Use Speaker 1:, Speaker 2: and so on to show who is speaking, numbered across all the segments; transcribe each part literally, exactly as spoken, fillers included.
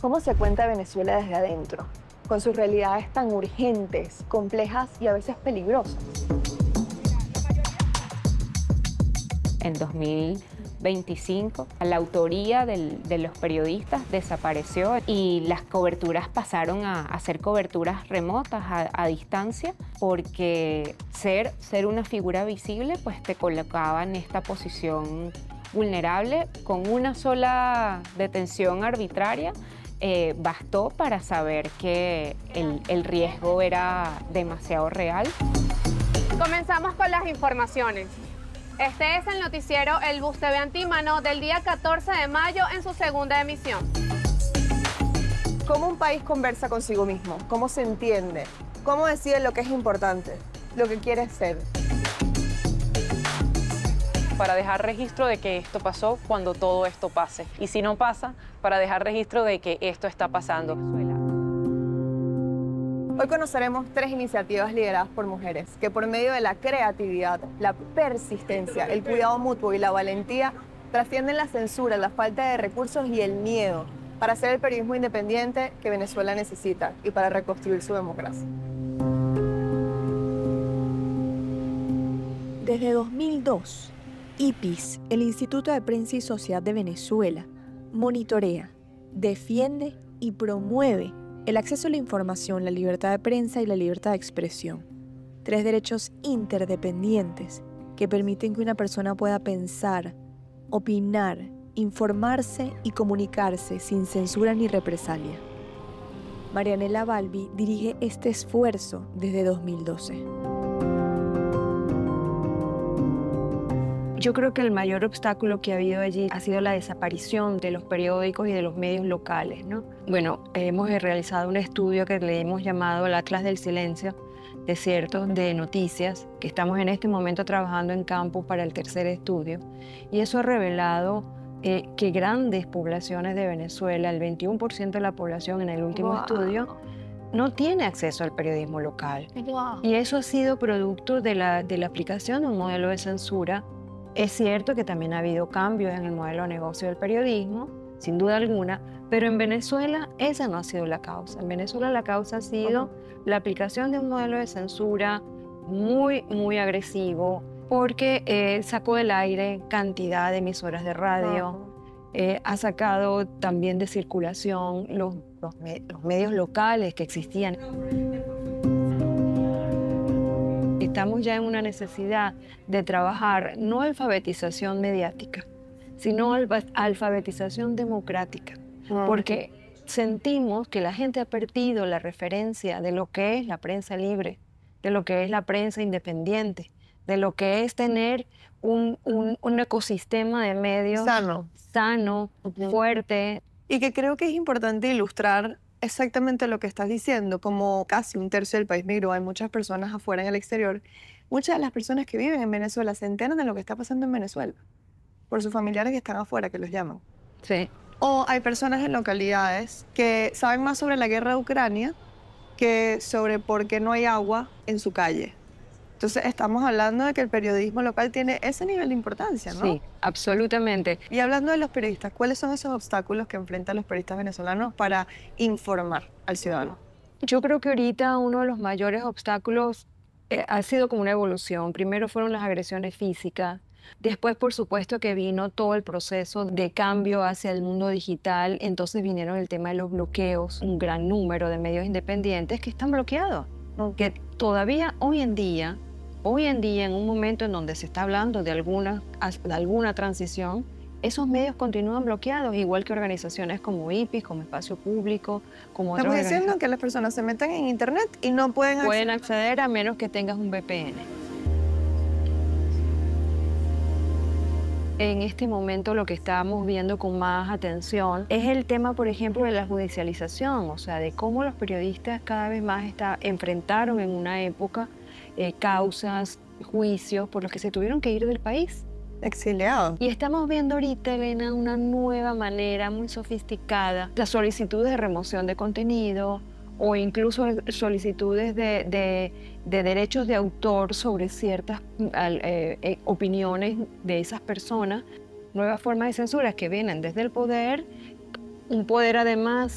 Speaker 1: ¿Cómo se cuenta Venezuela desde adentro? Con sus realidades tan urgentes, complejas y a veces peligrosas.
Speaker 2: En dos mil veinticinco, la autoría del, de los periodistas desapareció y las coberturas pasaron a, a ser coberturas remotas, a, a distancia, porque ser, ser una figura visible pues te colocaba en esta posición vulnerable. Con una sola detención arbitraria eh, bastó para saber que el, el riesgo era demasiado real.
Speaker 3: Comenzamos con las informaciones. Este es el noticiero El Bus T V Antímano del día catorce de mayo en su segunda emisión.
Speaker 1: ¿Cómo un país conversa consigo mismo? ¿Cómo se entiende? ¿Cómo decide lo que es importante? Lo que quiere ser.
Speaker 4: Para dejar registro de que esto pasó cuando todo esto pase. Y si no pasa, para dejar registro de que esto está pasando.
Speaker 1: Hoy conoceremos tres iniciativas lideradas por mujeres que por medio de la creatividad, la persistencia, el cuidado mutuo y la valentía trascienden la censura, la falta de recursos y el miedo para hacer el periodismo independiente que Venezuela necesita y para reconstruir su democracia.
Speaker 5: Desde dos mil dos, I P I S, el Instituto de Prensa y Sociedad de Venezuela, monitorea, defiende y promueve el acceso a la información, la libertad de prensa y la libertad de expresión. Tres derechos interdependientes que permiten que una persona pueda pensar, opinar, informarse y comunicarse sin censura ni represalia. Marianela Balbi dirige este esfuerzo desde dos mil doce.
Speaker 6: Yo creo que el mayor obstáculo que ha habido allí ha sido la desaparición de los periódicos y de los medios locales, ¿no? Bueno, hemos realizado un estudio que le hemos llamado el Atlas del Silencio, desiertos de noticias, que estamos en este momento trabajando en campo para el tercer estudio, y eso ha revelado eh, que grandes poblaciones de Venezuela, el veintiuno por ciento de la población en el último
Speaker 5: Wow.
Speaker 6: estudio, no tiene acceso al periodismo local.
Speaker 5: Wow.
Speaker 6: Y eso ha sido producto de la, de la aplicación de un modelo de censura. Es cierto que también ha habido cambios en el modelo de negocio del periodismo, sin duda alguna, pero en Venezuela esa no ha sido la causa. En Venezuela la causa ha sido uh-huh. la aplicación de un modelo de censura muy, muy agresivo, porque eh, sacó del aire cantidad de emisoras de radio, uh-huh. eh, ha sacado también de circulación los, los, me los medios locales que existían. Estamos ya en una necesidad de trabajar no alfabetización mediática, sino alfabetización democrática, porque sentimos que la gente ha perdido la referencia de lo que es la prensa libre, de lo que es la prensa independiente, de lo que es tener un, un, un ecosistema de medios
Speaker 1: Sano,
Speaker 6: sano, uh-huh. fuerte.
Speaker 1: Y que creo que es importante ilustrar exactamente lo que estás diciendo. Como casi un tercio del país migró, hay muchas personas afuera en el exterior. Muchas de las personas que viven en Venezuela se enteran de lo que está pasando en Venezuela por sus familiares que están afuera, que los llaman.
Speaker 6: Sí.
Speaker 1: O hay personas en localidades que saben más sobre la guerra de Ucrania que sobre por qué no hay agua en su calle. Entonces estamos hablando de que el periodismo local tiene ese nivel de importancia, ¿no?
Speaker 6: Sí, absolutamente.
Speaker 1: Y hablando de los periodistas, ¿cuáles son esos obstáculos que enfrentan los periodistas venezolanos para informar al ciudadano?
Speaker 6: Yo creo que ahorita uno de los mayores obstáculos eh, ha sido como una evolución. Primero fueron las agresiones físicas. Después, por supuesto, que vino todo el proceso de cambio hacia el mundo digital. Entonces vinieron el tema de los bloqueos, un gran número de medios independientes que están bloqueados. Que todavía hoy en día, hoy en día, en un momento en donde se está hablando de alguna, de alguna transición, esos medios continúan bloqueados, igual que organizaciones como I P I S, como Espacio Público, como otras
Speaker 1: Estamos diciendo
Speaker 6: organizaciones.
Speaker 1: que las personas se metan en internet y no pueden
Speaker 6: Pueden acceder a menos que tengas un V P N. En este momento lo que estamos viendo con más atención es el tema, por ejemplo, de la judicialización, o sea, de cómo los periodistas cada vez más está, enfrentaron en una época eh, causas, juicios por los que se tuvieron que ir del país.
Speaker 1: Exiliados.
Speaker 6: Y estamos viendo ahorita, Elena, una nueva manera muy sofisticada, las solicitudes de remoción de contenido o incluso solicitudes de, de, de derechos de autor sobre ciertas eh, eh, opiniones de esas personas, nuevas formas de censura que vienen desde el poder, un poder además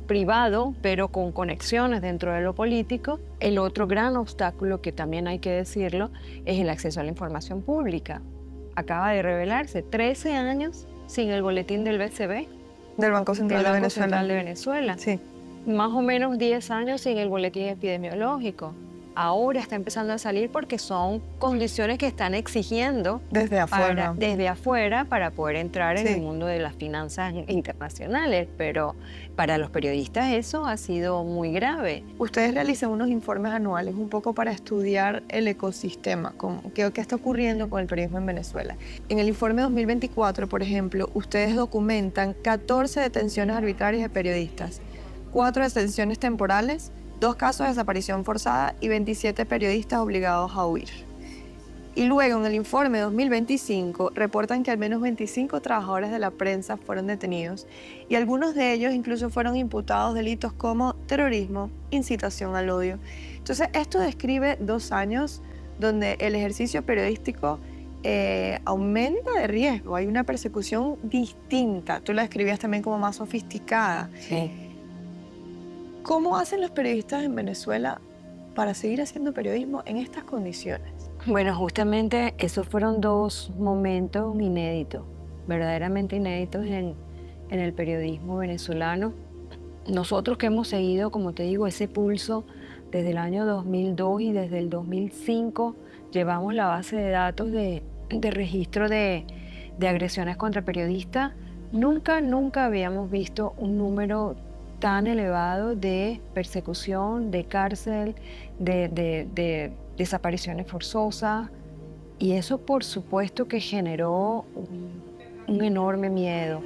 Speaker 6: privado, pero con conexiones dentro de lo político. El otro gran obstáculo, que también hay que decirlo, es el acceso a la información pública. Acaba de revelarse trece años sin el boletín del B C B.
Speaker 1: Del Banco Central
Speaker 6: del
Speaker 1: de
Speaker 6: Banco
Speaker 1: Venezuela.
Speaker 6: Central de Venezuela.
Speaker 1: Sí.
Speaker 6: Más o menos diez años sin el boletín epidemiológico. Ahora está empezando a salir porque son condiciones que están exigiendo
Speaker 1: Desde afuera.
Speaker 6: para, desde afuera para poder entrar en
Speaker 1: Sí.
Speaker 6: el mundo de las finanzas internacionales. Pero para los periodistas eso ha sido muy grave.
Speaker 1: Ustedes realizan unos informes anuales un poco para estudiar el ecosistema, con, qué, qué está ocurriendo con el periodismo en Venezuela. En el informe dos mil veinticuatro, por ejemplo, ustedes documentan catorce detenciones arbitrarias de periodistas, cuatro detenciones temporales, dos casos de desaparición forzada y veintisiete periodistas obligados a huir. Y luego, en el informe dos mil veinticinco, reportan que al menos veinticinco trabajadores de la prensa fueron detenidos y algunos de ellos incluso fueron imputados delitos como terrorismo, incitación al odio. Entonces, esto describe dos años donde el ejercicio periodístico eh, aumenta de riesgo. Hay una persecución distinta. Tú la describías también como más sofisticada.
Speaker 6: Sí.
Speaker 1: ¿Cómo hacen los periodistas en Venezuela para seguir haciendo periodismo en estas condiciones?
Speaker 6: Bueno, justamente esos fueron dos momentos inéditos, verdaderamente inéditos en, en el periodismo venezolano. Nosotros que hemos seguido, como te digo, ese pulso desde el año dos mil dos y desde el dos mil cinco, llevamos la base de datos de, de registro de, de agresiones contra periodistas. Nunca, nunca habíamos visto un número tan elevado de persecución, de cárcel, de, de, de desapariciones forzosas, y eso por supuesto que generó un, un enorme miedo.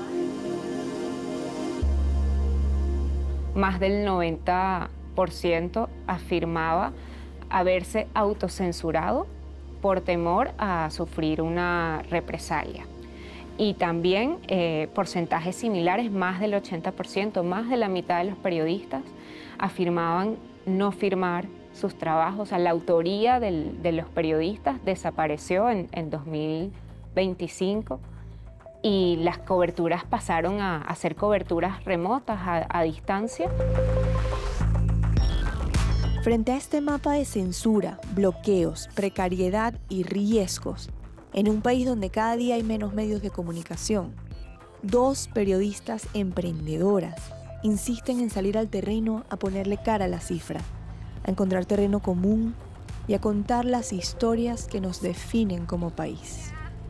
Speaker 2: Más del noventa por ciento afirmaba haberse autocensurado por temor a sufrir una represalia. Y también eh, porcentajes similares, más del ochenta por ciento, más de la mitad de los periodistas afirmaban no firmar sus trabajos. O sea, la autoría del, de los periodistas desapareció en, en dos mil veinticinco y las coberturas pasaron a, a ser coberturas remotas, a, a distancia.
Speaker 5: Frente a este mapa de censura, bloqueos, precariedad y riesgos, en un país donde cada día hay menos medios de comunicación, dos periodistas emprendedoras insisten en salir al terreno a ponerle cara a la cifra, a encontrar terreno común y a contar las historias que nos definen como país.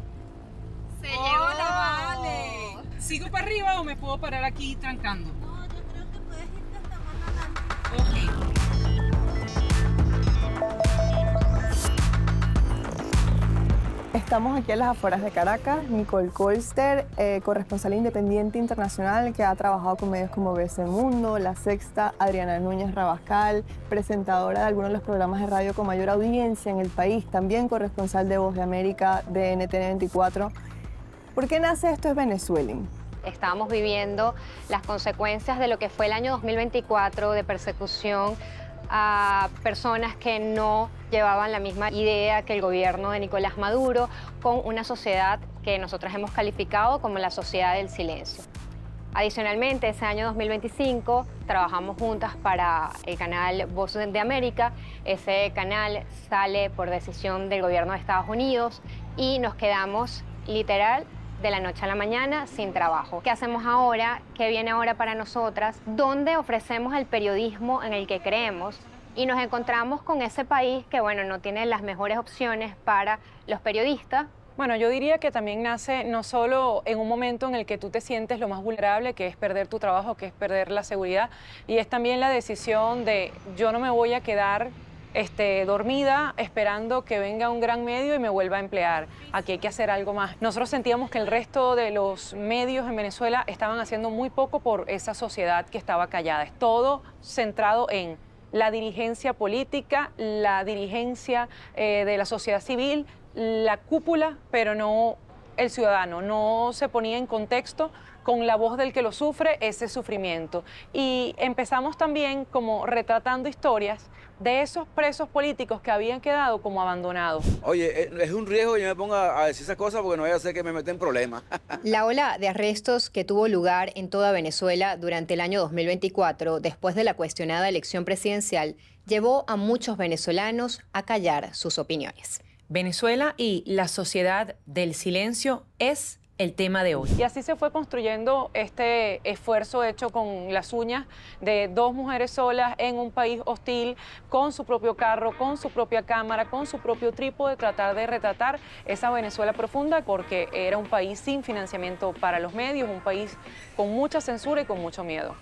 Speaker 7: ¡Hola, vale! ¿Sigo para arriba o me puedo parar aquí trancando?
Speaker 8: No, yo creo que puedes irte hasta más adelante.
Speaker 7: Ok.
Speaker 1: Estamos aquí a las afueras de Caracas. Nicole Colster, eh, corresponsal independiente internacional que ha trabajado con medios como B C Mundo, La Sexta, Adriana Núñez Rabascal, presentadora de algunos de los programas de radio con mayor audiencia en el país, también corresponsal de Voz de América, de N T N veinticuatro. ¿Por qué nace Esto es Venezueling?
Speaker 9: Estábamos viviendo las consecuencias de lo que fue el año dos mil veinticuatro, de persecución a personas que no llevaban la misma idea que el gobierno de Nicolás Maduro, con una sociedad que nosotros hemos calificado como la sociedad del silencio. Adicionalmente, ese año dos mil veinticinco trabajamos juntas para el canal Voz de América. Ese canal sale por decisión del gobierno de Estados Unidos y nos quedamos literal de la noche a la mañana sin trabajo. ¿Qué hacemos ahora? ¿Qué viene ahora para nosotras? ¿Dónde ofrecemos el periodismo en el que creemos? Y nos encontramos con ese país que, bueno, no tiene las mejores opciones para los periodistas.
Speaker 4: Bueno, yo diría que también nace no solo en un momento en el que tú te sientes lo más vulnerable, que es perder tu trabajo, que es perder la seguridad, y es también la decisión de yo no me voy a quedar Este, dormida esperando que venga un gran medio y me vuelva a emplear. Aquí hay que hacer algo más. Nosotros sentíamos que el resto de los medios en Venezuela estaban haciendo muy poco por esa sociedad que estaba callada. Es todo centrado en la dirigencia política, la dirigencia eh, de la sociedad civil, la cúpula, pero no el ciudadano. No se ponía en contexto con la voz del que lo sufre ese sufrimiento. Y empezamos también como retratando historias de esos presos políticos que habían quedado como abandonados.
Speaker 10: Oye, es un riesgo que yo me ponga a decir esas cosas porque no vaya a ser que me meta en problemas.
Speaker 11: La ola de arrestos que tuvo lugar en toda Venezuela durante el año dos mil veinticuatro, después de la cuestionada elección presidencial, llevó a muchos venezolanos a callar sus opiniones.
Speaker 12: Venezuela y la sociedad del silencio es el tema de hoy.
Speaker 4: Y así se fue construyendo este esfuerzo hecho con las uñas de dos mujeres solas en un país hostil, con su propio carro, con su propia cámara, con su propio trípode, tratar de retratar esa Venezuela profunda, porque era un país sin financiamiento para los medios, un país con mucha censura y con mucho miedo.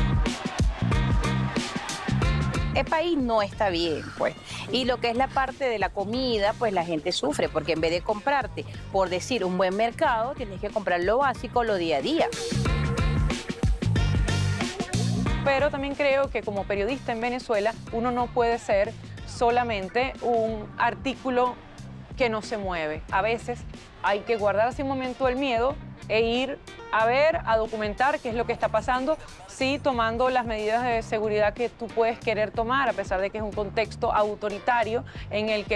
Speaker 13: El país no está bien, pues. Y lo que es la parte de la comida, pues la gente sufre, porque en vez de comprarte, por decir, un buen mercado, tienes que comprar lo básico, lo día a día.
Speaker 4: Pero también creo que como periodista en Venezuela, uno no puede ser solamente un artículo que no se mueve. A veces hay que guardarse un momento el miedo e ir a ver, a documentar qué es lo que está pasando, sí tomando las medidas de seguridad que tú puedes querer tomar, a pesar de que es un contexto autoritario en el que